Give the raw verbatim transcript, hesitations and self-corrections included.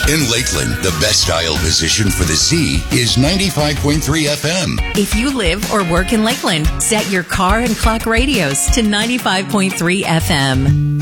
In Lakeland, the best dial position for the Z is ninety-five point three F M. If you live or work in Lakeland, set your car and clock radios to ninety-five point three F M.